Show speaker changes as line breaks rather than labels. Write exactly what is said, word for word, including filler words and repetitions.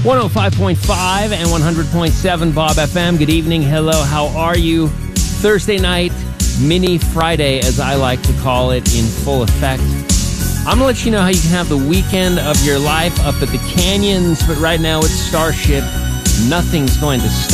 one oh five point five and one hundred point seven Bob F M. Good evening. Hello. How are you? Thursday night, mini Friday, as I like to call it, in full effect. I'm going to let you know how you can have the weekend of your life up at the Canyons, but right now it's Starship. Nothing's going to stop